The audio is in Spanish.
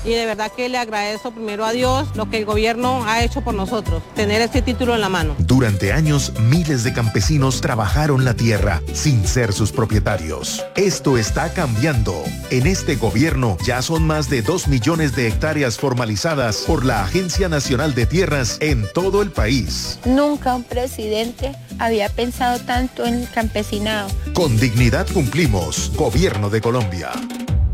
Y de verdad que le agradezco primero a Dios lo que el gobierno ha hecho por nosotros, tener este título en la mano. Durante años, miles de campesinos trabajaron la tierra sin ser sus propietarios. Esto está cambiando. En este gobierno ya son más de 2 millones de hectáreas formalizadas por la Agencia Nacional de Tierras en todo el país. Nunca un presidente había pensado tanto en el campesinado. Con dignidad cumplimos. Gobierno de Colombia.